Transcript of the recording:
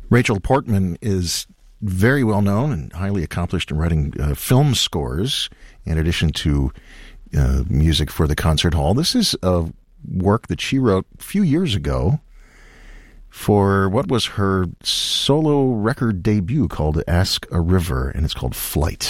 Rachel Portman is very well known and highly accomplished in writing film scores, in addition to music for the concert hall. This is a work that she wrote a few years ago for what was her solo record debut called Ask a River, and it's called Flight.